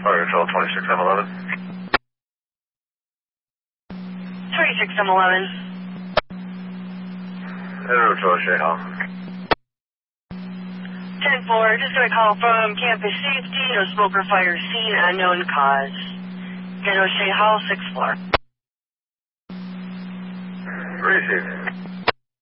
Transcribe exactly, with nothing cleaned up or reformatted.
Fire Control twenty-six M eleven. twenty-six M eleven. Hello, Control Shea Hall. ten four, just got a call from campus safety, no smoke or fire seen, unknown cause. Ghetto Shea Hall, sixth floor. Received.